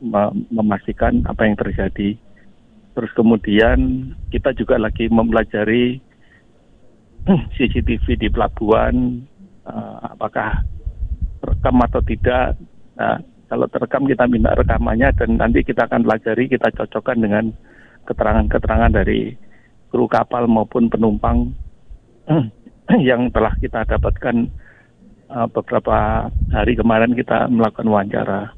memastikan apa yang terjadi. Terus kemudian kita juga lagi mempelajari CCTV di pelabuhan, apakah terekam atau tidak. Nah, kalau terekam kita minta rekamannya dan nanti kita akan pelajari, kita cocokkan dengan keterangan-keterangan dari kru kapal maupun penumpang yang telah kita dapatkan beberapa hari kemarin kita melakukan wawancara.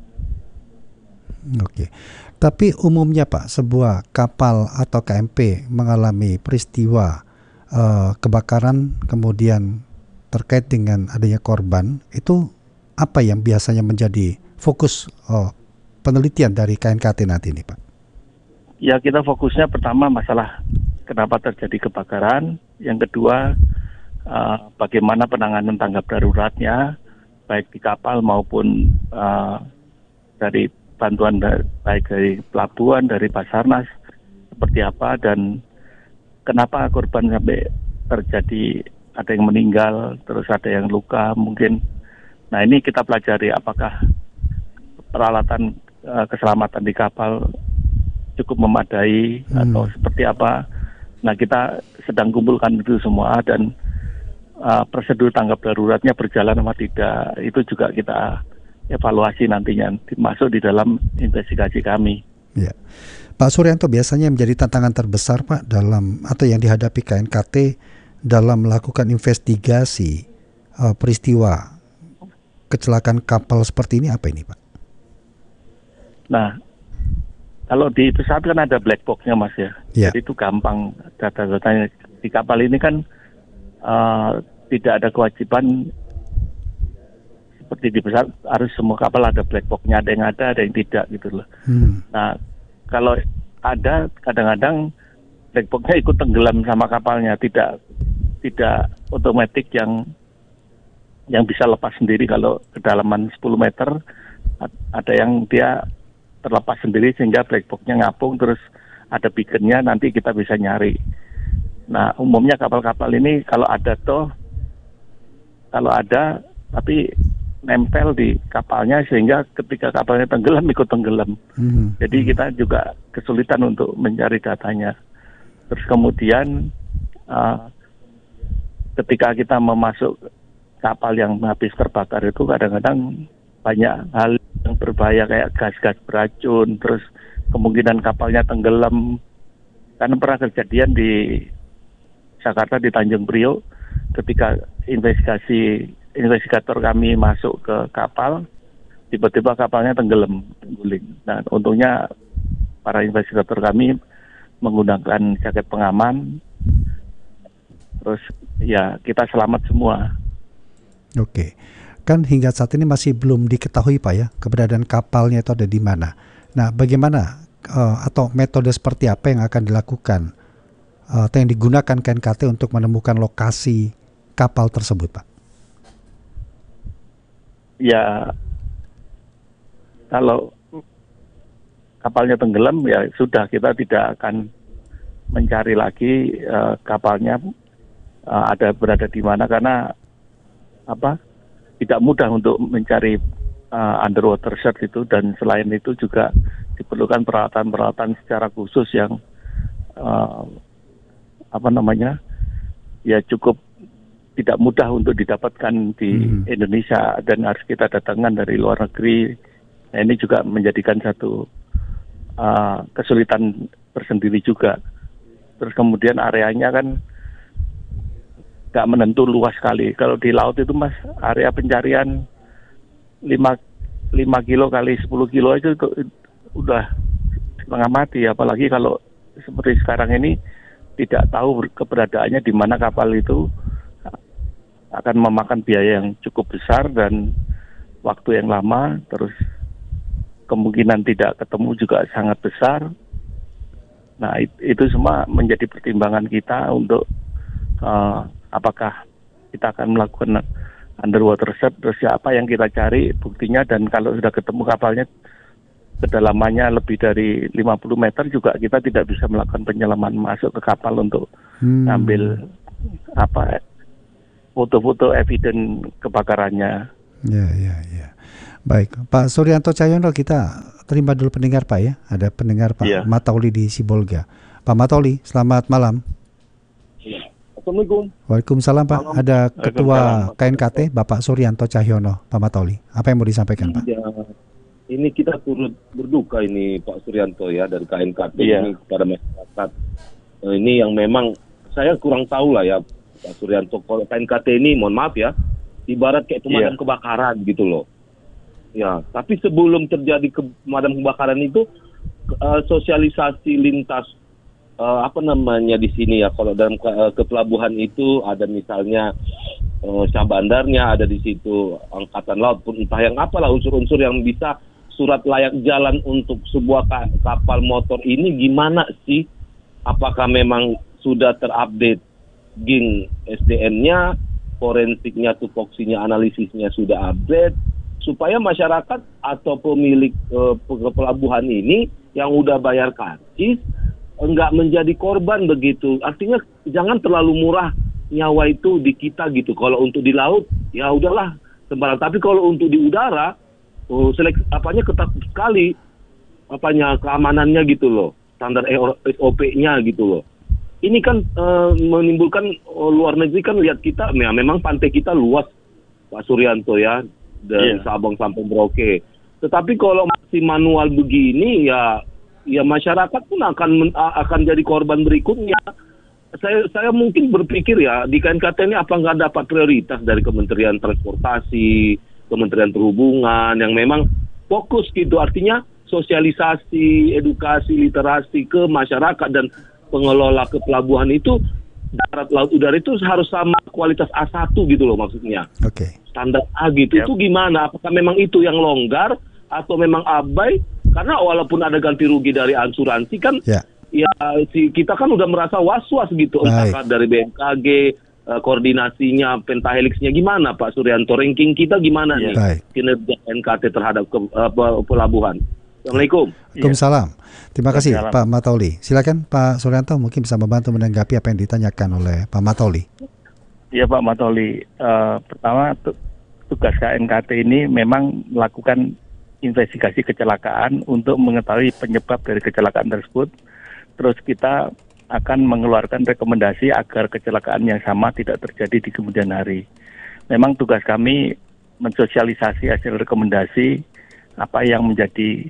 Oke. Tapi umumnya Pak, sebuah kapal atau KMP mengalami peristiwa kebakaran kemudian terkait dengan adanya korban, itu apa yang biasanya menjadi fokus penelitian dari KNKT nanti ini Pak? Ya, kita fokusnya pertama masalah kenapa terjadi kebakaran, yang kedua bagaimana penanganan tanggap daruratnya, baik di kapal maupun dari bantuan baik dari pelabuhan, dari Basarnas, seperti apa, dan kenapa korban sampai terjadi ada yang meninggal, terus ada yang luka mungkin. Nah, ini kita pelajari apakah peralatan keselamatan di kapal cukup memadai atau seperti apa. Nah, kita sedang kumpulkan itu semua dan prosedur tanggap daruratnya berjalan apa tidak, itu juga kita evaluasi nantinya masuk di dalam investigasi kami. Ya. Pak Suryanto, biasanya yang menjadi tantangan terbesar Pak dalam atau yang dihadapi KNKT dalam melakukan investigasi peristiwa kecelakaan kapal seperti ini apa ini Pak? Nah, kalau di pesawat kan ada black box-nya Mas ya. Jadi itu gampang data-datanya. Di kapal ini kan tidak ada kewajiban seperti di pesawat, harus semua kapal ada black box-nya, ada yang tidak gitu loh. Nah, kalau ada kadang-kadang black box-nya ikut tenggelam sama kapalnya, tidak otomatis yang bisa lepas sendiri. Kalau kedalaman 10 meter ada yang dia terlepas sendiri sehingga black box-nya ngapung, terus ada beacon-nya, nanti kita bisa nyari. Nah, umumnya kapal-kapal ini kalau ada tapi nempel di kapalnya sehingga ketika kapalnya tenggelam ikut tenggelam. Jadi kita juga kesulitan untuk mencari datanya. Terus kemudian ketika kita memasuk kapal yang habis terbakar itu kadang-kadang banyak hal yang berbahaya kayak gas-gas beracun, terus kemungkinan kapalnya tenggelam. Karena pernah kejadian di Jakarta di Tanjung Priok ketika investigator kami masuk ke kapal, tiba-tiba kapalnya tenggelam, guling. Nah, untungnya para investigator kami menggunakan jaket pengaman, terus ya kita selamat semua. Oke, kan hingga saat ini masih belum diketahui Pak ya keberadaan kapalnya itu ada di mana. Nah, bagaimana atau metode seperti apa yang akan dilakukan atau yang digunakan KNKT untuk menemukan lokasi kapal tersebut Pak? Ya, kalau kapalnya tenggelam ya sudah, kita tidak akan mencari lagi kapalnya berada di mana, karena tidak mudah untuk mencari underwater search itu, dan selain itu juga diperlukan peralatan-peralatan secara khusus yang ya cukup tidak mudah untuk didapatkan di Indonesia dan harus kita datangkan dari luar negeri. Nah, ini juga menjadikan satu kesulitan tersendiri juga. Terus kemudian areanya kan nggak menentu, luas sekali. Kalau di laut itu Mas, area pencarian 5 kilo kali 10 kilo itu udah setengah mati. Apalagi kalau seperti sekarang ini tidak tahu keberadaannya di mana kapal itu, akan memakan biaya yang cukup besar dan waktu yang lama, terus kemungkinan tidak ketemu juga sangat besar. Nah, itu semua menjadi pertimbangan kita untuk apakah kita akan melakukan underwater search, terus apa yang kita cari buktinya, dan kalau sudah ketemu kapalnya kedalamannya lebih dari 50 meter juga kita tidak bisa melakukan penyelaman masuk ke kapal untuk ambil foto-foto eviden kebakarannya. Ya. Baik, Pak Suryanto Cahyono, kita terima dulu pendengar Pak ya. Ada pendengar Pak Iya. Matauli di Sibolga. Pak Matauli, selamat malam. Iya. Assalamualaikum. Waalaikumsalam Pak. Malam. Ada Ketua Waalaikumsalam, Pak KNKT Bapak Suryanto Cahyono. Pak Matauli, apa yang mau disampaikan Pak? Iya. Ini kita turut berduka ini Pak Suryanto ya dari KNKT Iya. ini kepada masyarakat. Ini yang memang saya kurang tahu lah ya Pak Suryanto. Kalau KNKT ini mohon maaf ya, ibarat kayak pemadam Iya. kebakaran gitu loh. Ya, tapi sebelum terjadi pemadam kebakaran itu sosialisasi lintas di sini ya, kalau dalam ke pelabuhan itu ada misalnya Syah Bandarnya, ada di situ Angkatan Laut pun entah yang apalah unsur-unsur yang bisa surat layak jalan untuk sebuah kapal motor ini gimana sih? Apakah memang sudah terupdate GING SDN-nya, forensiknya, tupoksinya, analisisnya sudah update, supaya masyarakat atau pemilik pelabuhan ini yang udah bayar karcis enggak menjadi korban begitu. Artinya jangan terlalu murah nyawa itu di kita gitu. Kalau untuk di laut ya udahlah sembarang. Tapi kalau untuk di udara ketat sekali keamanannya gitu loh. Standar SOP-nya gitu loh. Ini kan menimbulkan luar negeri kan lihat kita, ya memang pantai kita luas Pak Suryanto ya, dari Sabang sampai Merauke. Tetapi kalau masih manual begini ya masyarakat pun akan jadi korban berikutnya. Saya mungkin berpikir ya di KNKT ini apa nggak dapat prioritas dari Kementerian Transportasi, Kementerian Perhubungan yang memang fokus gitu, artinya sosialisasi, edukasi, literasi ke masyarakat dan pengelola ke pelabuhan itu darat, laut, udara itu harus sama kualitas A1 gitu loh maksudnya. Oke. Standar A gitu. Itu gimana? Apakah memang itu yang longgar atau memang abai? Karena walaupun ada ganti rugi dari asuransi kan kita kan udah merasa was-was gitu. Entah dari BMKG, koordinasinya, pentahelixnya gimana Pak Suryanto? Ranking kita gimana nih? Kinerja NKT terhadap pelabuhan. Assalamualaikum. Waalaikumsalam. Terima kasih Waalaikumsalam. Pak Matauli. Silakan Pak Suryanto mungkin bisa membantu menanggapi apa yang ditanyakan oleh Pak Matauli. Iya Pak Matauli. Pertama tugas KNKT ini memang melakukan investigasi kecelakaan untuk mengetahui penyebab dari kecelakaan tersebut. Terus kita akan mengeluarkan rekomendasi agar kecelakaan yang sama tidak terjadi di kemudian hari. Memang tugas kami mensosialisasi hasil rekomendasi apa yang menjadi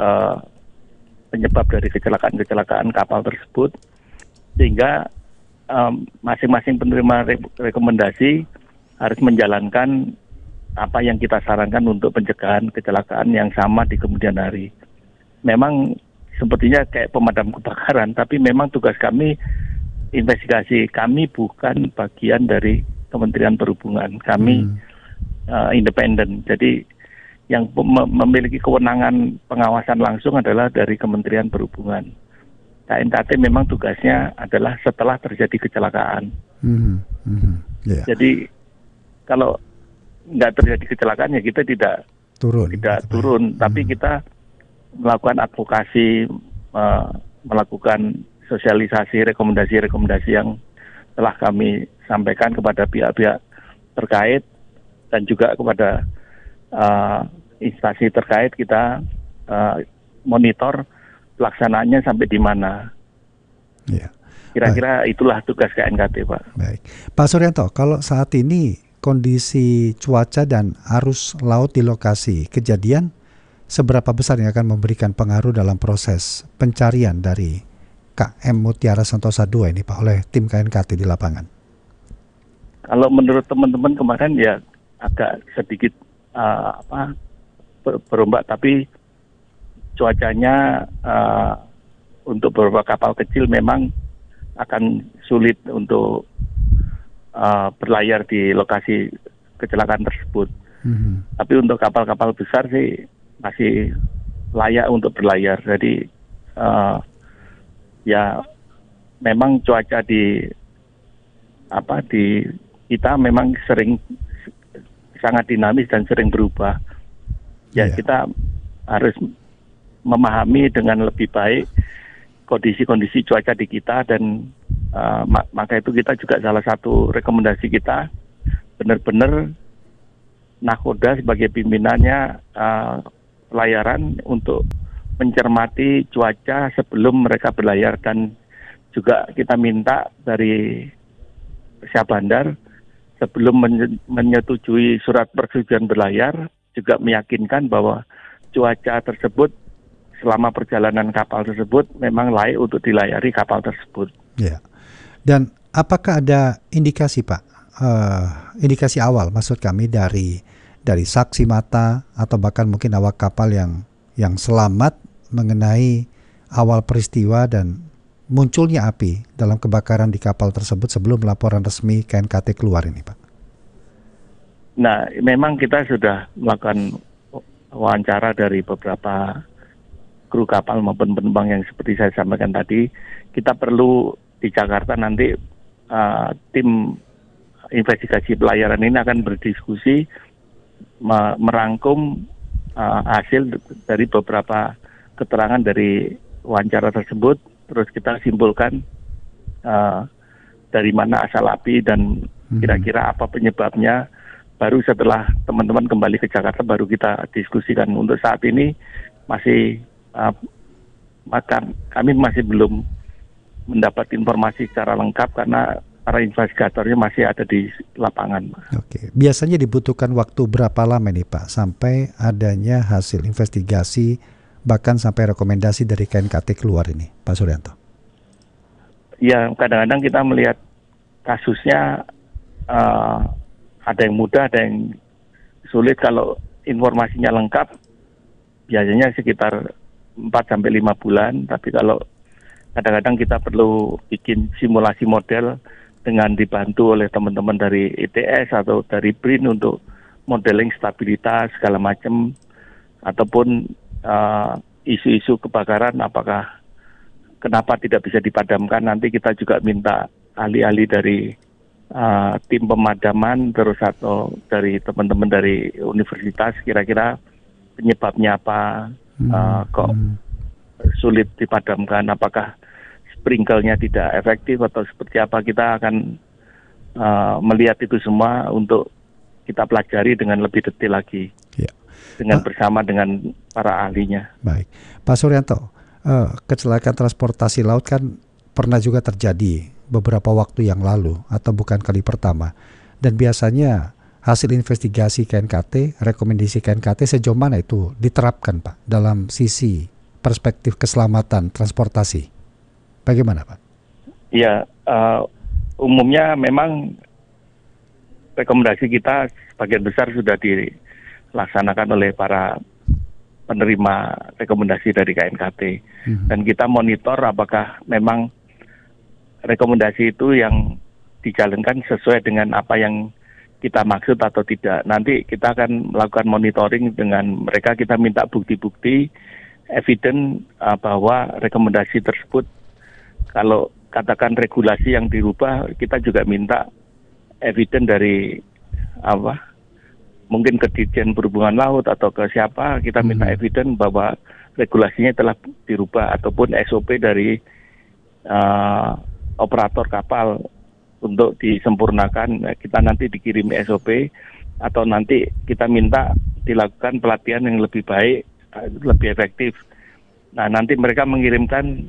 penyebab dari kecelakaan kapal tersebut, sehingga masing-masing penerima rekomendasi harus menjalankan apa yang kita sarankan untuk pencegahan kecelakaan yang sama di kemudian hari. Memang sepertinya kayak pemadam kebakaran, tapi memang tugas kami, investigasi kami bukan bagian dari Kementerian Perhubungan. Kami independen. Jadi yang memiliki kewenangan pengawasan langsung adalah dari Kementerian Perhubungan. KNKT memang tugasnya adalah setelah terjadi kecelakaan. Jadi kalau nggak terjadi kecelakaan ya kita tidak turun, tapi kita melakukan advokasi, melakukan sosialisasi, rekomendasi yang telah kami sampaikan kepada pihak-pihak terkait dan juga kepada instansi terkait. Kita monitor pelaksanaannya sampai di mana. Kira-kira itulah tugas KNKT, Pak. Baik, Pak Suryanto, kalau saat ini kondisi cuaca dan arus laut di lokasi kejadian, seberapa besar yang akan memberikan pengaruh dalam proses pencarian dari KM Mutiara Sentosa II ini Pak oleh tim KNKT di lapangan? Kalau menurut teman-teman kemarin ya agak sedikit berombak, tapi cuacanya untuk beberapa kapal kecil memang akan sulit untuk berlayar di lokasi kecelakaan tersebut. Tapi untuk kapal-kapal besar sih masih layak untuk berlayar. Jadi ya memang cuaca di kita memang sangat dinamis dan sering berubah. Ya kita harus memahami dengan lebih baik kondisi-kondisi cuaca di kita, dan maka itu kita juga salah satu rekomendasi kita benar-benar nakoda sebagai pimpinannya pelayaran untuk mencermati cuaca sebelum mereka berlayar, dan juga kita minta dari Syah Bandar sebelum menyetujui surat persetujuan berlayar juga meyakinkan bahwa cuaca tersebut selama perjalanan kapal tersebut memang layak untuk dilayari kapal tersebut. Ya. Dan apakah ada indikasi, Pak? Indikasi awal maksud kami dari saksi mata atau bahkan mungkin awak kapal yang selamat mengenai awal peristiwa dan munculnya api dalam kebakaran di kapal tersebut sebelum laporan resmi KNKT keluar ini, Pak? Nah, memang kita sudah melakukan wawancara dari beberapa kru kapal maupun penumpang yang seperti saya sampaikan tadi. Kita perlu di Jakarta nanti tim investigasi pelayaran ini akan berdiskusi merangkum hasil dari beberapa keterangan dari wawancara tersebut, terus kita simpulkan dari mana asal api dan kira-kira apa penyebabnya. Baru setelah teman-teman kembali ke Jakarta baru kita diskusikan. Untuk saat ini masih kami masih belum mendapat informasi secara lengkap karena para investigatornya masih ada di lapangan. Oke, biasanya dibutuhkan waktu berapa lama nih, Pak, sampai adanya hasil investigasi bahkan sampai rekomendasi dari KNKT keluar ini, Pak Suryanto? Ya, kadang-kadang kita melihat kasusnya ada yang mudah, ada yang sulit. Kalau informasinya lengkap biasanya sekitar 4-5 bulan, tapi kalau kadang-kadang kita perlu bikin simulasi model dengan dibantu oleh teman-teman dari ITS atau dari BRIN untuk modeling stabilitas segala macam, ataupun isu-isu kebakaran apakah kenapa tidak bisa dipadamkan. Nanti kita juga minta ahli-ahli dari tim pemadaman, terus atau dari teman-teman dari universitas, kira-kira penyebabnya apa, kok sulit dipadamkan, apakah sprinkle-nya tidak efektif atau seperti apa. Kita akan melihat itu semua untuk kita pelajari dengan lebih detail lagi, dengan bersama dengan para ahlinya. Baik, Pak Suryanto, kecelakaan transportasi laut kan pernah juga terjadi beberapa waktu yang lalu atau bukan kali pertama, dan biasanya hasil investigasi KNKT, rekomendasi KNKT sejauh mana itu diterapkan, Pak, dalam sisi perspektif keselamatan transportasi? Bagaimana, Pak? Ya, umumnya memang rekomendasi kita sebagian besar sudah dilaksanakan oleh para penerima rekomendasi dari KNKT, dan kita monitor apakah memang rekomendasi itu yang dijalankan sesuai dengan apa yang kita maksud atau tidak. Nanti kita akan melakukan monitoring dengan mereka, kita minta bukti-bukti evidence bahwa rekomendasi tersebut, kalau katakan regulasi yang dirubah, kita juga minta evidence dari mungkin ke Dirjen Perhubungan Laut atau ke siapa, kita minta evidence bahwa regulasinya telah dirubah ataupun SOP dari operator kapal untuk disempurnakan. Kita nanti dikirim SOP atau nanti kita minta dilakukan pelatihan yang lebih baik, lebih efektif. Nah, nanti mereka mengirimkan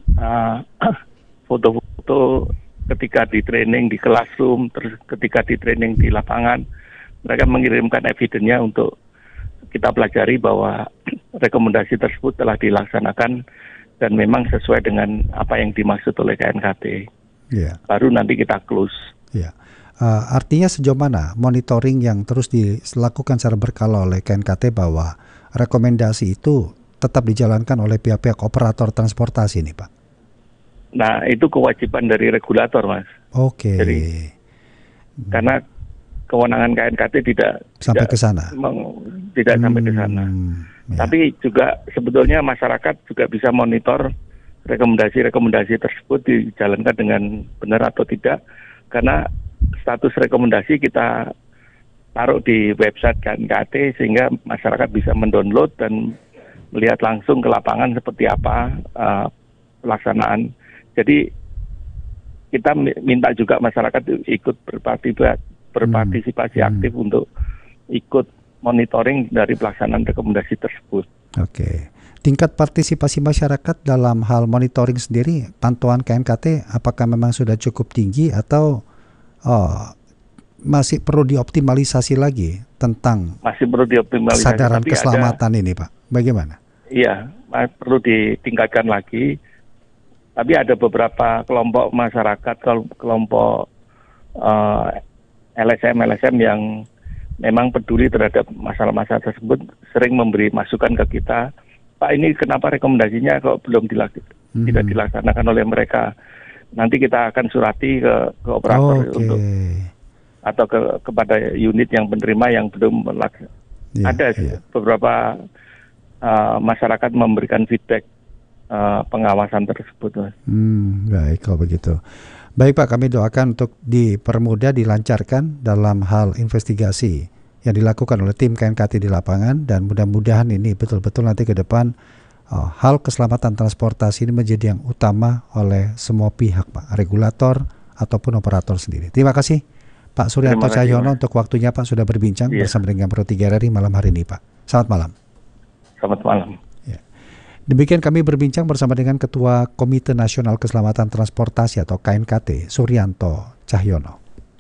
foto-foto ketika di training di classroom, terus ketika di training di lapangan, mereka mengirimkan evidence-nya untuk kita pelajari bahwa rekomendasi tersebut telah dilaksanakan dan memang sesuai dengan apa yang dimaksud oleh KNKT. Baru nanti kita close. Artinya sejauh mana monitoring yang terus dilakukan secara berkala oleh KNKT bahwa rekomendasi itu tetap dijalankan oleh pihak-pihak operator transportasi ini, Pak? Nah, itu kewajiban dari regulator, Mas. Oke. Jadi, karena kewenangan KNKT tidak sampai ke sana. Tidak sampai ke sana. Tapi juga sebetulnya masyarakat juga bisa monitor rekomendasi-rekomendasi tersebut dijalankan dengan benar atau tidak, karena status rekomendasi kita taruh di website KNKT sehingga masyarakat bisa mendownload dan melihat langsung ke lapangan seperti apa pelaksanaan. Jadi kita minta juga masyarakat ikut berpartisipasi aktif untuk ikut monitoring dari pelaksanaan rekomendasi tersebut. Oke. tingkat partisipasi masyarakat dalam hal monitoring sendiri, pantauan KNKT apakah memang sudah cukup tinggi atau masih perlu dioptimalisasi lagi tentang Masih perlu dioptimalisasi. kesadaran Tapi keselamatan ini, Pak? Bagaimana? Iya, perlu ditingkatkan lagi. Tapi ada beberapa kelompok masyarakat, kelompok LSM yang memang peduli terhadap masalah-masalah tersebut, sering memberi masukan ke kita. Pak, ini kenapa rekomendasinya kok belum tidak dilaksanakan oleh mereka? Nanti kita akan surati ke operator untuk atau kepada unit yang penerima yang belum melaksanakan. Ada beberapa masyarakat memberikan feedback pengawasan tersebut, Mas. Baik, kalau begitu. Baik Pak, kami doakan untuk dipermudah, dilancarkan dalam hal investigasi yang dilakukan oleh tim KNKT di lapangan, dan mudah-mudahan ini betul-betul nanti ke depan hal keselamatan transportasi ini menjadi yang utama oleh semua pihak, Pak, regulator ataupun operator sendiri. Terima kasih Pak Suryanto Cahyono untuk waktunya, Pak, sudah berbincang bersama dengan Pro 3 RRI malam hari ini, Pak. Selamat malam. Selamat malam. Demikian kami berbincang bersama dengan Ketua Komite Nasional Keselamatan Transportasi atau KNKT, Suryanto Cahyono.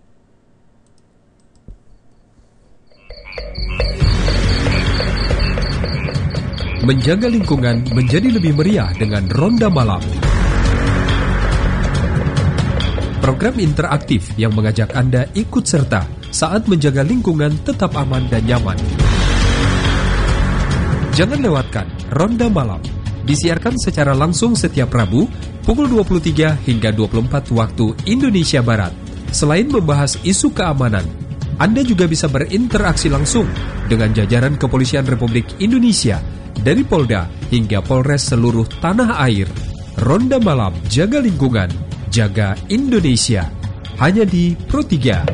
Menjaga lingkungan menjadi lebih meriah dengan Ronda Malam. Program interaktif yang mengajak Anda ikut serta saat menjaga lingkungan tetap aman dan nyaman. Jangan lewatkan Ronda Malam. Disiarkan secara langsung setiap Rabu pukul 23 hingga 24 waktu Indonesia Barat. Selain membahas isu keamanan, Anda juga bisa berinteraksi langsung dengan jajaran Kepolisian Republik Indonesia dari Polda hingga Polres seluruh tanah air. Ronda Malam, jaga lingkungan, jaga Indonesia. Hanya di Pro 3.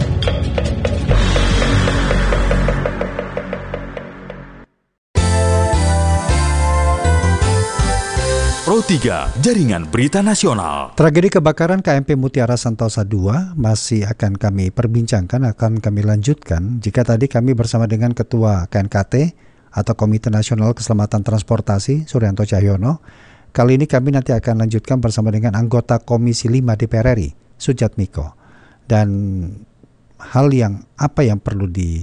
Pro 3, Jaringan Berita Nasional. Tragedi kebakaran KMP Mutiara Sentosa II masih akan kami perbincangkan, akan kami lanjutkan. Jika tadi kami bersama dengan Ketua KNKT atau Komite Nasional Keselamatan Transportasi, Suryanto Cahyono, kali ini kami nanti akan lanjutkan bersama dengan anggota Komisi 5 DPR RI, Sujatmiko. Dan hal apa yang perlu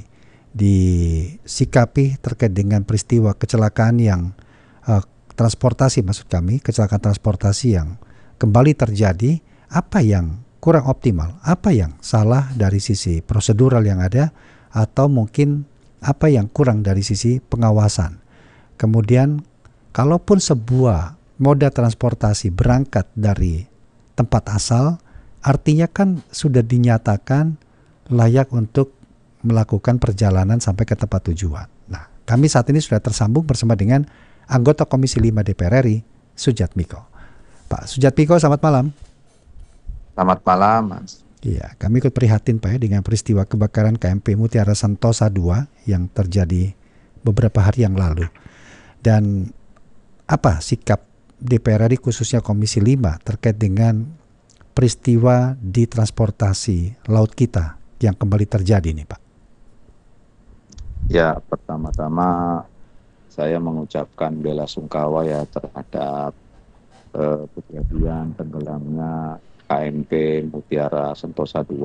disikapi terkait dengan peristiwa kecelakaan yang transportasi, maksud kami, kecelakaan transportasi yang kembali terjadi, apa yang kurang optimal, apa yang salah dari sisi prosedural yang ada, atau mungkin apa yang kurang dari sisi pengawasan. Kemudian, kalaupun sebuah moda transportasi berangkat dari tempat asal, artinya kan sudah dinyatakan layak untuk melakukan perjalanan sampai ke tempat tujuan. Nah, kami saat ini sudah tersambung bersama dengan anggota Komisi 5 DPR RI, Sujatmiko. Pak Sujatmiko, selamat malam. Selamat malam, Mas. Iya, kami ikut prihatin, Pak, kembali dengan peristiwa kebakaran KMP Mutiara Sentosa II yang terjadi beberapa hari yang lalu. Dan apa sikap DPR RI khususnya Komisi 5 terkait dengan peristiwa di transportasi laut kita yang kembali terjadi nih, Pak? Ya, pertama-tama saya mengucapkan bela sungkawa ya terhadap kejadian tenggelamnya KMP Mutiara Sentosa II.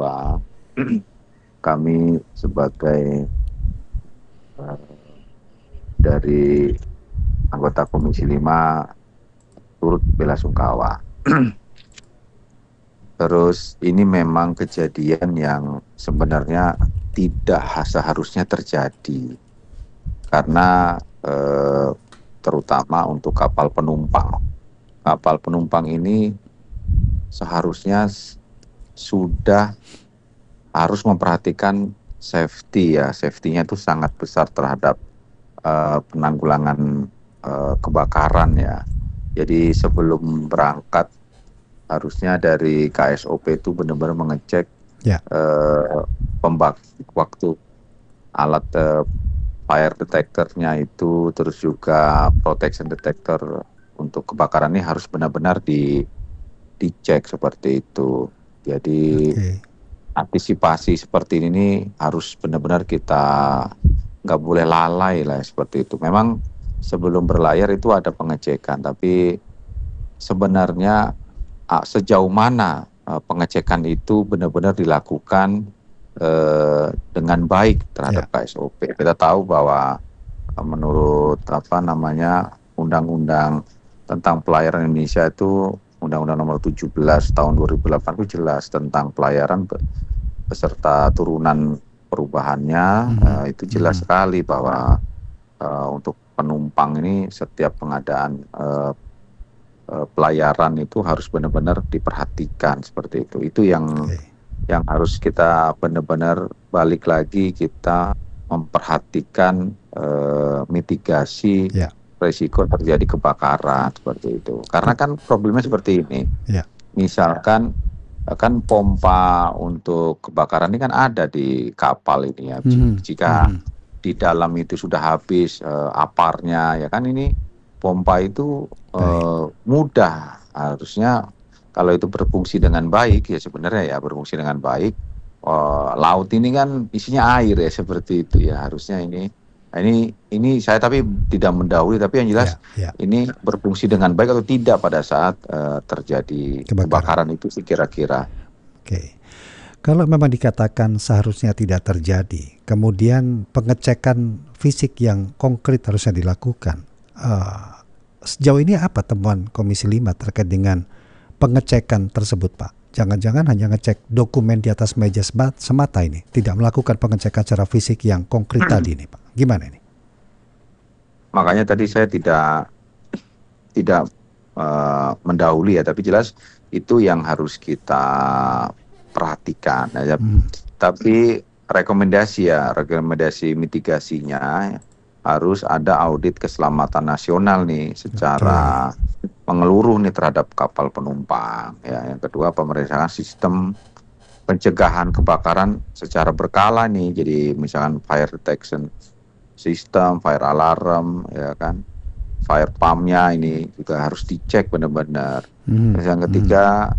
Kami sebagai dari anggota Komisi 5 turut bela sungkawa. Terus ini memang kejadian yang sebenarnya tidak seharusnya terjadi, karena terutama untuk kapal penumpang. Kapal penumpang ini seharusnya sudah harus memperhatikan safety ya. Safety-nya itu sangat besar terhadap penanggulangan kebakaran ya. Jadi sebelum berangkat harusnya dari KSOP itu benar-benar mengecek waktu alat fire detector-nya itu, terus juga protection detector untuk kebakaran ini harus benar-benar dicek seperti itu. Jadi antisipasi seperti ini harus benar-benar kita nggak boleh lalai lah seperti itu. Memang sebelum berlayar itu ada pengecekan, tapi sebenarnya sejauh mana pengecekan itu benar-benar dilakukan dengan baik terhadap KSOP. Kita tahu bahwa menurut Undang-Undang tentang Pelayaran Indonesia itu Undang-Undang Nomor 17 Tahun 2008 itu jelas tentang pelayaran beserta turunan perubahannya. Itu jelas sekali bahwa untuk penumpang ini setiap pengadaan pelayaran itu harus benar-benar diperhatikan seperti itu. Itu yang harus kita benar-benar balik lagi, kita memperhatikan mitigasi risiko terjadi kebakaran seperti itu. Karena kan problemnya seperti ini. Misalkan kan pompa untuk kebakaran ini kan ada di kapal ini ya. Jika di dalam itu sudah habis aparnya, ya kan ini pompa itu mudah. Harusnya kalau itu berfungsi dengan baik, ya sebenarnya ya berfungsi dengan baik. Laut ini kan isinya air ya, seperti itu ya. Harusnya ini saya tapi tidak mendahului, tapi yang jelas ini berfungsi dengan baik atau tidak pada saat terjadi kebakaran itu sih kira-kira. Oke. Kalau memang dikatakan seharusnya tidak terjadi, kemudian pengecekan fisik yang konkret harusnya dilakukan. Sejauh ini apa temuan Komisi 5 terkait dengan pengecekan tersebut, Pak? Jangan-jangan hanya ngecek dokumen di atas meja semata ini, tidak melakukan pengecekan secara fisik yang konkret tadi nih, Pak. Gimana ini? Makanya tadi saya tidak mendahului ya, tapi jelas itu yang harus kita perhatikan. Ya. Tapi rekomendasi mitigasinya harus ada audit keselamatan nasional nih secara menyeluruh nih terhadap kapal penumpang. Ya, yang kedua pemeriksaan sistem pencegahan kebakaran secara berkala nih. Jadi misalkan fire detection system, fire alarm, ya kan, fire pumpnya ini juga harus dicek benar-benar. Terus yang ketiga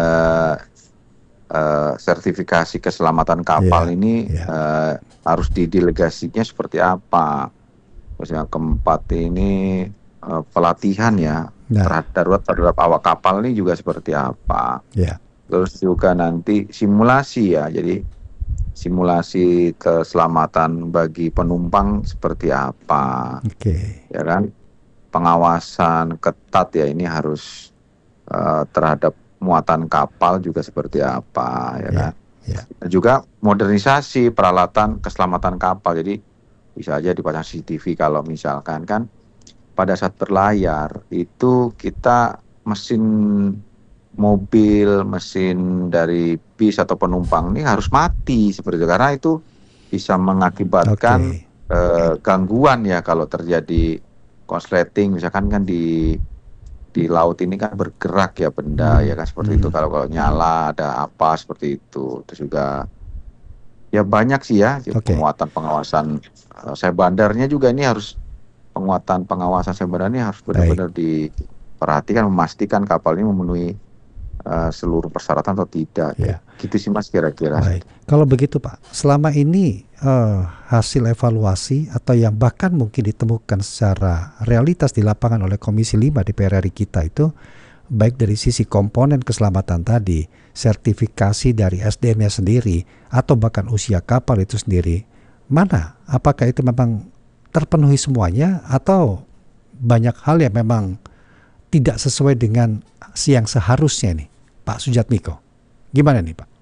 sertifikasi keselamatan kapal ini harus didelegasinya seperti apa. Terus yang keempat ini pelatihan ya terhadap awak kapal ini juga seperti apa. Terus juga nanti simulasi ya, jadi simulasi keselamatan bagi penumpang seperti apa. Ya kan, pengawasan ketat ya ini harus terhadap muatan kapal juga seperti apa, ya kan. Juga modernisasi peralatan keselamatan kapal, jadi bisa aja dipasang CCTV kalau misalkan kan pada saat berlayar itu kita mesin mobil, mesin dari bis atau penumpang ini harus mati seperti itu, karena itu bisa mengakibatkan gangguan ya kalau terjadi konsleting misalkan kan di laut ini kan bergerak ya benda ya kan seperti itu, kalau nyala ada apa seperti itu. Terus juga ya banyak sih ya penguatan pengawasan saya bandarnya juga ini harus penguatan pengawasan saya bandar ini harus benar-benar diperhatikan, memastikan kapal ini memenuhi seluruh persyaratan atau tidak. Gitu sih Mas kira-kira. Kalau begitu Pak, selama ini hasil evaluasi atau yang bahkan mungkin ditemukan secara realitas di lapangan oleh Komisi 5 DPR RI kita itu, baik dari sisi komponen keselamatan tadi, sertifikasi dari SDM-nya sendiri, atau bahkan usia kapal itu sendiri, mana? Apakah itu memang terpenuhi semuanya atau banyak hal yang memang tidak sesuai dengan yang seharusnya nih, Pak Sujatmiko? Gimana nih Pak?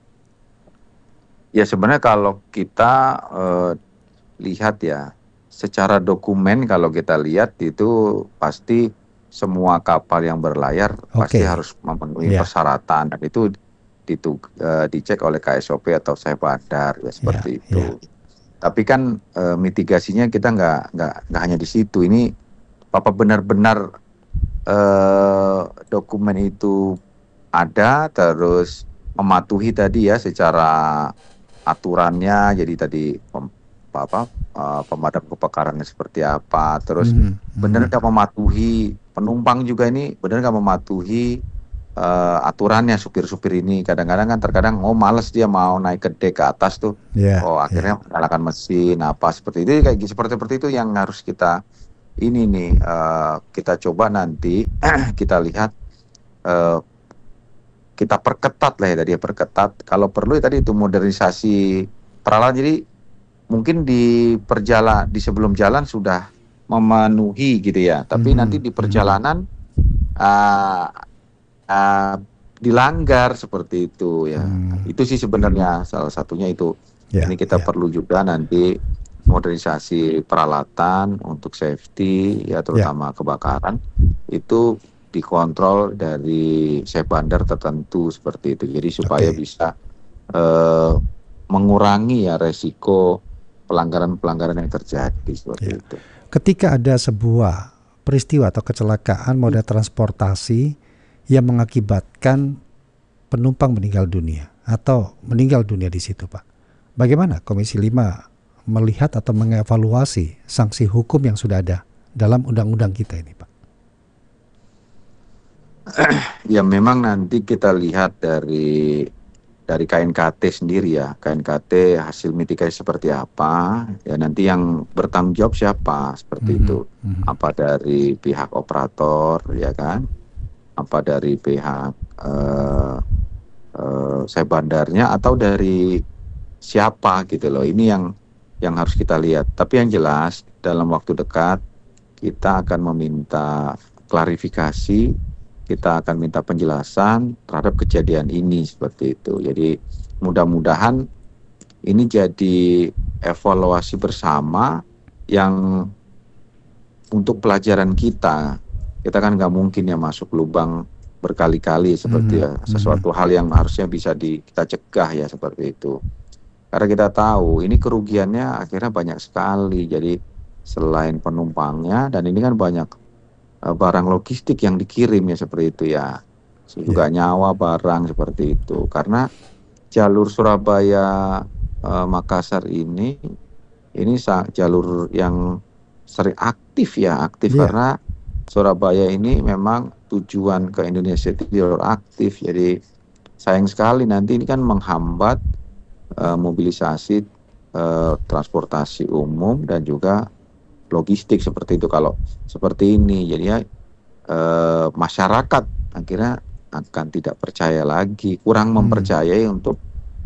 Ya sebenarnya kalau kita lihat ya, secara dokumen kalau kita lihat itu pasti semua kapal yang berlayar pasti harus memenuhi persyaratan, dan itu dicek oleh KSOP atau saya bandar ya seperti itu. Tapi kan mitigasinya kita nggak hanya di situ. Ini apa benar-benar dokumen itu ada, terus mematuhi tadi ya secara aturannya. Jadi tadi pemadam kebakarannya seperti apa, terus benar nggak mematuhi, penumpang juga ini benar nggak mematuhi aturannya. Supir-supir ini kadang-kadang kan terkadang males dia mau naik ke dek ke atas tuh, akhirnya menyalakan mesin apa seperti itu, kayak seperti itu yang harus kita ini nih kita coba nanti kita lihat kita perketat lah ya, tadi perketat. Kalau perlu ya tadi itu modernisasi peralatan. Jadi mungkin di sebelum jalan sudah memenuhi gitu ya. Tapi nanti di perjalanan dilanggar seperti itu ya. Itu sih sebenarnya salah satunya itu. Ini kita perlu juga nanti modernisasi peralatan untuk safety ya, terutama kebakaran itu dikontrol dari safe bandar tertentu seperti itu. Jadi supaya bisa mengurangi ya resiko pelanggaran-pelanggaran yang terjadi seperti itu. Ketika ada sebuah peristiwa atau kecelakaan moda transportasi yang mengakibatkan penumpang meninggal dunia atau meninggal dunia di situ, Pak, bagaimana Komisi 5 melihat atau mengevaluasi sanksi hukum yang sudah ada dalam undang-undang kita ini, Pak? Ya memang nanti kita lihat dari KNKT sendiri ya, KNKT hasil mitigasi seperti apa, ya nanti yang bertanggung jawab siapa seperti itu, apa dari pihak operator ya kan, apa dari pihak safe bandarnya atau dari siapa gitu loh. Ini yang harus kita lihat. Tapi yang jelas dalam waktu dekat kita akan meminta klarifikasi, kita akan minta penjelasan terhadap kejadian ini seperti itu. Jadi mudah-mudahan ini jadi evaluasi bersama yang untuk pelajaran kita. Kita kan nggak mungkin ya masuk lubang berkali-kali seperti sesuatu hal yang harusnya bisa kita cegah ya seperti itu. Karena kita tahu ini kerugiannya akhirnya banyak sekali. Jadi selain penumpangnya, dan ini kan banyak barang logistik yang dikirim ya seperti itu ya. Juga nyawa barang seperti itu. Karena jalur Surabaya Makassar ini jalur yang sering aktif karena Surabaya ini memang tujuan ke Indonesia itu jalur aktif. Jadi sayang sekali nanti ini kan menghambat mobilisasi transportasi umum dan juga logistik seperti itu. Kalau seperti ini jadinya masyarakat akhirnya akan tidak percaya lagi, kurang mempercayai untuk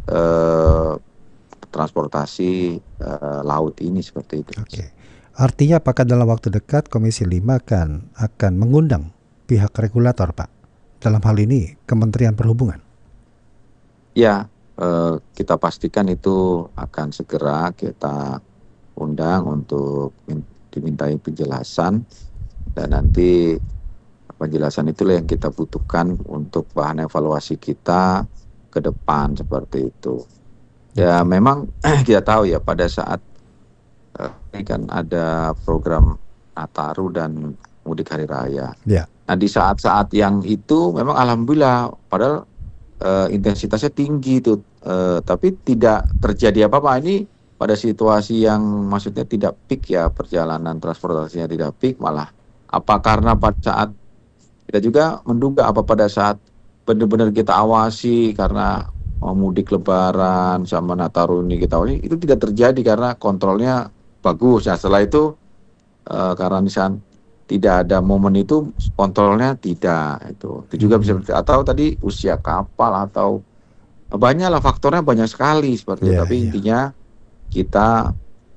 transportasi laut ini seperti itu. Artinya apakah dalam waktu dekat Komisi 5 akan mengundang pihak regulator, Pak? Dalam hal ini Kementerian Perhubungan. Ya, kita pastikan itu akan segera kita undang untuk dimintai penjelasan, dan nanti penjelasan itulah yang kita butuhkan untuk bahan evaluasi kita ke depan seperti itu. Ya memang kita tahu ya pada saat ini kan ada program Nataru dan Mudik Hari Raya. Nah di saat-saat yang itu memang alhamdulillah padahal intensitasnya tinggi tuh, tapi tidak terjadi apa-apa. Ini pada situasi yang maksudnya tidak peak ya, perjalanan transportasinya tidak peak, malah apa karena pada saat kita juga menduga apa pada saat benar-benar kita awasi karena mudik Lebaran sama Nataru ini kita awasi, itu tidak terjadi karena kontrolnya bagus. Nah setelah itu karena misalnya tidak ada momen itu kontrolnya tidak, itu juga bisa, atau tadi usia kapal atau banyaklah faktornya, banyak sekali seperti itu. Tapi intinya kita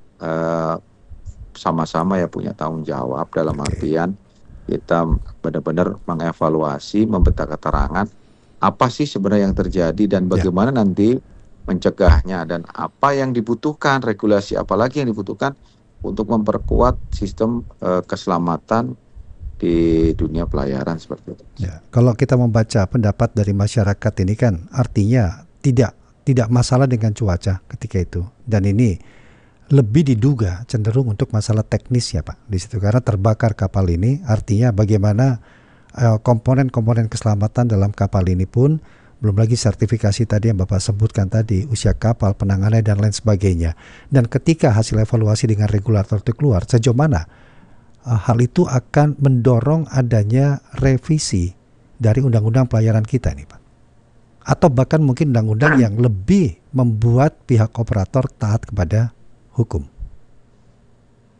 sama-sama ya punya tanggung jawab dalam artian kita benar-benar mengevaluasi, memberikan keterangan apa sih sebenarnya yang terjadi dan bagaimana nanti mencegahnya, dan apa yang dibutuhkan, regulasi apalagi yang dibutuhkan untuk memperkuat sistem keselamatan di dunia pelayaran seperti itu. Ya, kalau kita membaca pendapat dari masyarakat ini kan artinya tidak masalah dengan cuaca ketika itu, dan ini lebih diduga cenderung untuk masalah teknis ya Pak di situ, karena terbakar kapal ini. Artinya bagaimana komponen-komponen keselamatan dalam kapal ini pun, belum lagi sertifikasi tadi yang Bapak sebutkan tadi, usia kapal, penanganannya dan lain sebagainya. Dan ketika hasil evaluasi dengan regulator itu keluar, sejauh mana hal itu akan mendorong adanya revisi dari undang-undang pelayaran kita ini Pak, atau bahkan mungkin undang-undang yang lebih membuat pihak operator taat kepada hukum.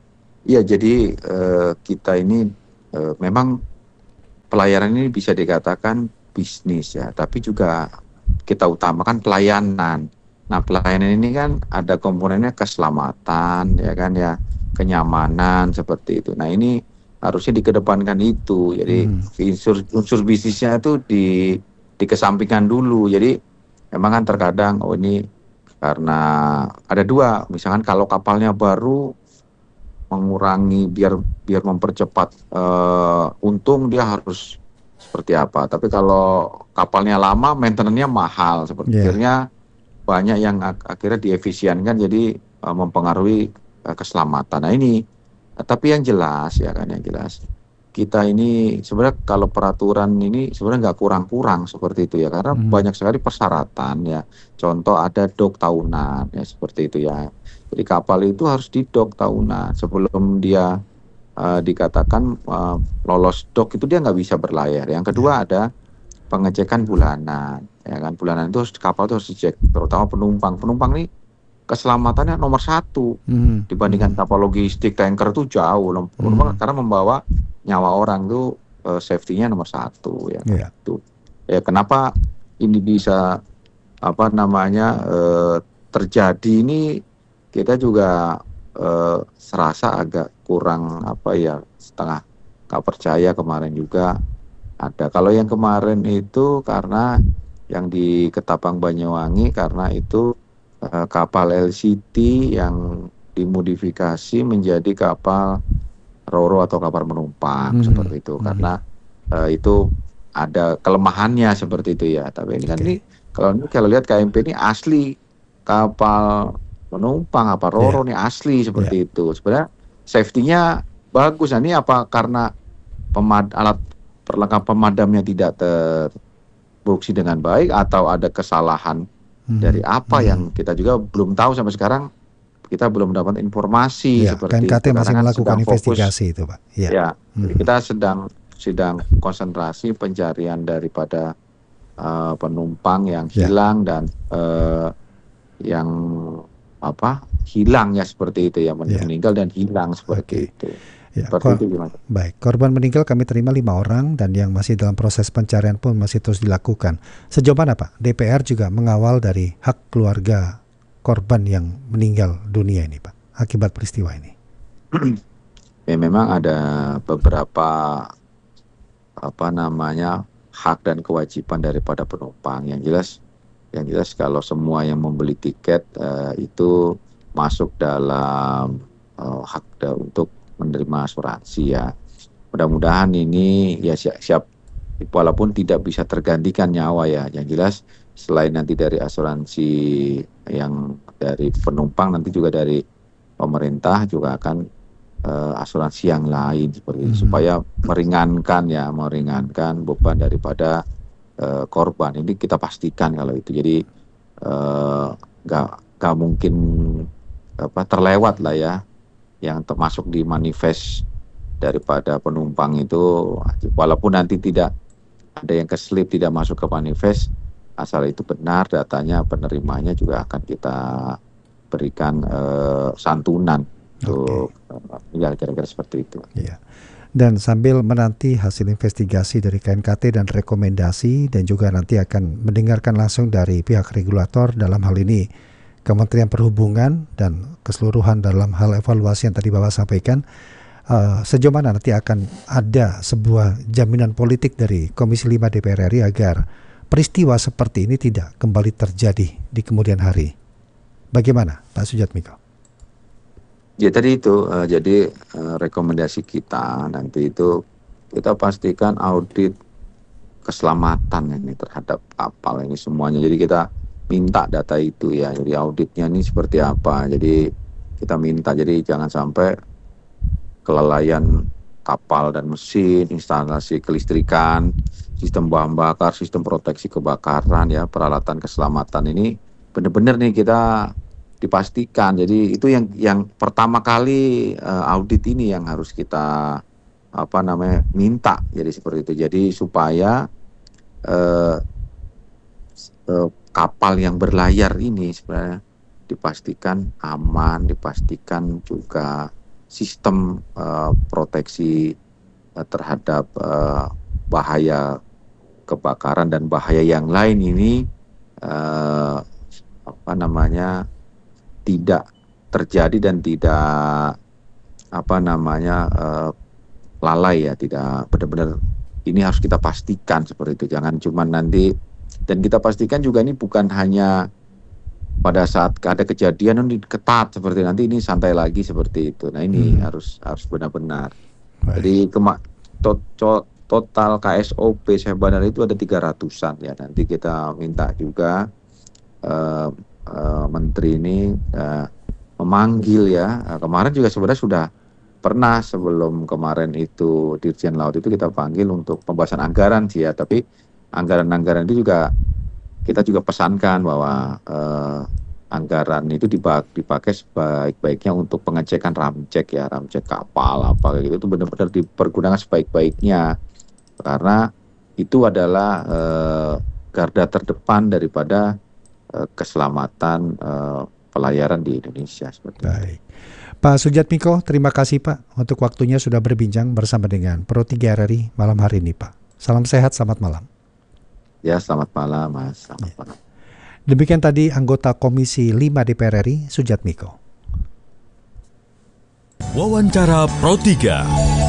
Iya, jadi kita ini memang pelayanan ini bisa dikatakan bisnis ya, tapi juga kita utamakan pelayanan. Nah, pelayanan ini kan ada komponennya keselamatan, ya kan ya, kenyamanan seperti itu. Nah, ini harusnya dikedepankan itu. Jadi unsur bisnisnya itu dikesampingkan dulu. Jadi memang kan terkadang ini karena ada dua, misalkan kalau kapalnya baru mengurangi biar mempercepat untung dia harus seperti apa. Tapi kalau kapalnya lama, maintenance-nya mahal. Akhirnya banyak yang akhirnya diefisienkan, jadi mempengaruhi keselamatan. Nah ini, tapi yang jelas ya kan, yang jelas kita ini sebenarnya kalau peraturan ini sebenarnya nggak kurang-kurang seperti itu ya, karena banyak sekali persyaratan ya. Contoh ada dok tahunan ya seperti itu ya. Jadi kapal itu harus didok tahunan sebelum dia dikatakan lolos dok itu dia nggak bisa berlayar. Yang kedua ada pengecekan bulanan, ya kan, bulanan itu kapal itu harus dicek, terutama penumpang. Penumpang ini keselamatannya nomor 1 dibandingkan kapal logistik, tanker itu jauh. Penumpang karena membawa nyawa orang itu safety-nya nomor 1 ya. Itu. Ya kenapa ini bisa terjadi ini, kita juga serasa agak kurang setengah gak percaya. Kemarin juga ada, kalau yang kemarin itu karena yang di Ketapang Banyuwangi, karena itu kapal LCT yang dimodifikasi menjadi kapal Roro atau kapal penumpang seperti itu, karena itu ada kelemahannya seperti itu ya. Tapi ini kan ini kalau lihat KMP ini asli kapal penumpang, apa Roro nih asli seperti itu. Sebenarnya safety-nya bagus. Nah, ini apa karena alat perlengkapan pemadamnya tidak terproduksi dengan baik, atau ada kesalahan dari apa yang kita juga belum tahu sampai sekarang. Kita belum mendapat informasi seperti KNKT itu. Masih melakukan investigasi itu, Pak. Ya, kita sedang konsentrasi pencarian daripada penumpang yang hilang dan yang hilang ya seperti itu ya, meninggal dan hilang seperti itu. Ya, baik, korban meninggal kami terima 5 orang dan yang masih dalam proses pencarian pun masih terus dilakukan. Sejauh mana Pak, DPR juga mengawal dari hak keluarga korban yang meninggal dunia ini Pak, akibat peristiwa ini? Ya memang ada beberapa hak dan kewajiban daripada penumpang. Yang jelas kalau semua yang membeli tiket itu masuk dalam hak untuk menerima asuransi ya. Mudah-mudahan ini ya siap walaupun tidak bisa tergantikan nyawa ya. Yang jelas selain nanti dari asuransi yang dari penumpang, nanti juga dari pemerintah juga akan asuransi yang lain seperti itu, supaya meringankan beban daripada korban. Ini kita pastikan kalau itu. Jadi nggak mungkin terlewat lah ya, yang termasuk di manifest daripada penumpang itu, walaupun nanti tidak ada yang keselip, tidak masuk ke manifest, asal itu benar datanya, penerimanya juga akan kita berikan santunan untuk kira-kira seperti itu. Iya. Dan sambil menanti hasil investigasi dari KNKT dan rekomendasi, dan juga nanti akan mendengarkan langsung dari pihak regulator, dalam hal ini Kementerian Perhubungan dan keseluruhan dalam hal evaluasi yang tadi Bapak sampaikan, sejauh mana nanti akan ada sebuah jaminan politik dari Komisi 5 DPR RI agar peristiwa seperti ini tidak kembali terjadi di kemudian hari. Bagaimana Pak Sujatmiko? Ya tadi itu, jadi rekomendasi kita nanti itu kita pastikan audit keselamatan ini terhadap kapal ini semuanya. Jadi kita minta data itu ya, jadi auditnya ini seperti apa. Jadi kita minta, jadi jangan sampai kelalaian kapal dan mesin, instalasi kelistrikan, sistem bahan bakar, sistem proteksi kebakaran ya, peralatan keselamatan ini benar-benar nih kita dipastikan. Jadi itu yang pertama kali audit ini yang harus kita minta. Jadi seperti itu. Jadi supaya kapal yang berlayar ini sebenarnya dipastikan aman, dipastikan juga sistem proteksi terhadap bahaya kebakaran dan bahaya yang lain ini tidak terjadi dan tidak lalai ya, tidak benar-benar ini harus kita pastikan seperti itu. Jangan cuma nanti, dan kita pastikan juga ini bukan hanya pada saat ada kejadian ini ketat seperti nanti ini santai lagi seperti itu. Nah ini harus benar-benar. Jadi total KSOP Syahbandar itu ada 300-an ya. Nanti kita minta juga Menteri ini memanggil ya. Kemarin juga sebenarnya sudah pernah, sebelum kemarin itu Dirjen Laut itu kita panggil untuk pembahasan anggaran sih ya. Tapi anggaran-anggaran itu juga kita juga pesankan bahwa anggaran itu dipakai sebaik-baiknya untuk pengecekan ramcek kapal apa gitu, itu benar-benar dipergunakan sebaik-baiknya, karena itu adalah garda terdepan daripada keselamatan pelayaran di Indonesia. Baik. Pak Sujatmiko, terima kasih Pak untuk waktunya sudah berbincang bersama dengan Pro 3 RRI malam hari ini Pak. Salam sehat, selamat malam. Ya, selamat malam Mas. Selamat malam. Demikian tadi anggota Komisi 5 DPR RI, Sujatmiko. Wawancara Pro 3.